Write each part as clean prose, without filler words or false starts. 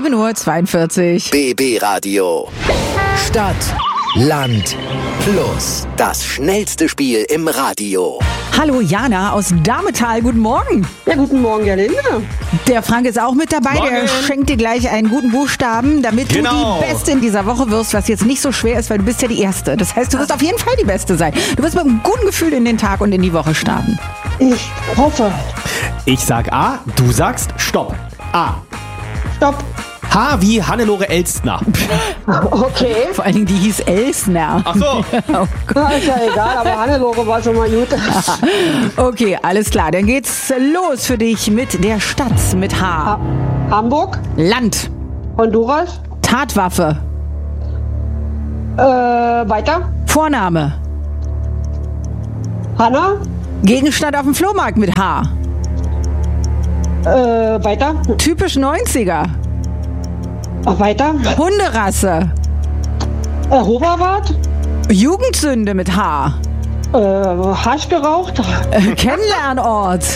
7:42 Uhr. BB Radio. Stadt, Land, Plus. Das schnellste Spiel im Radio. Hallo Jana aus Dametal, guten Morgen. Ja, guten Morgen, Gerlinde. Der Frank ist auch mit dabei, Morgen. Der schenkt dir gleich einen guten Buchstaben, damit du Genau. die Beste in dieser Woche wirst, was jetzt nicht so schwer ist, weil du bist ja die Erste. Das heißt, du wirst auf jeden Fall die Beste sein. Du wirst mit einem guten Gefühl in den Tag und in die Woche starten. Ich hoffe. Ich sag A, du sagst Stopp. A. Stopp. H wie Hannelore Elstner. Okay. Vor allen Dingen, die hieß Elsner. Ach so. Na, ist ja egal, aber Hannelore war schon mal gut. Okay, alles klar. Dann geht's los für dich mit der Stadt mit H. Hamburg, Land. Honduras, Tatwaffe. weiter. Vorname. Hanna, Gegenstand auf dem Flohmarkt mit H. weiter. Typisch 90er. Weiter. Hunderasse. Hoverwart, Jugendsünde mit H. Hasch geraucht. Kennenlernort.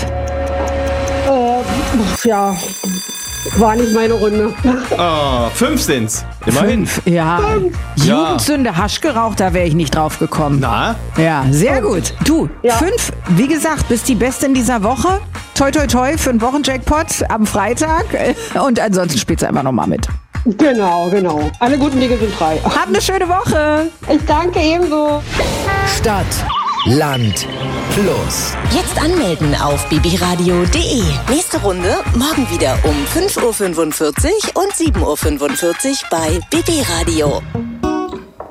Ja, war nicht meine Runde. Oh, 5 sind's. Immerhin. 5, ja. Ja. Jugendsünde, Hasch geraucht, da wäre ich nicht drauf gekommen. Na? Ja, sehr gut. Du, Ja. 5, wie gesagt, bist die Beste in dieser Woche. Toi, toi, toi für einen Wochenjackpot am Freitag. Und ansonsten spielst du einfach nochmal mit. Genau. Alle guten Dinge sind drei. Hab eine schöne Woche. Ich danke ebenso. Stadt, Land, Plus. Jetzt anmelden auf bbradio.de. Nächste Runde morgen wieder um 5:45 Uhr und 7:45 Uhr bei BB Radio.